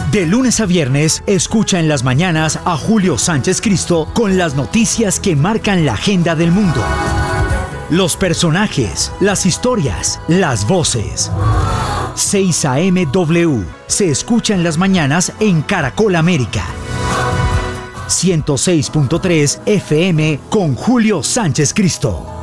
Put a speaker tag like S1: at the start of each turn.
S1: De lunes a viernes, escucha en las mañanas a Julio Sánchez Cristo con las noticias que marcan la agenda del mundo. Los personajes, las historias, las voces. 6 a.m. W se escucha en las mañanas en Caracol América. 106.3 FM con Julio Sánchez Cristo.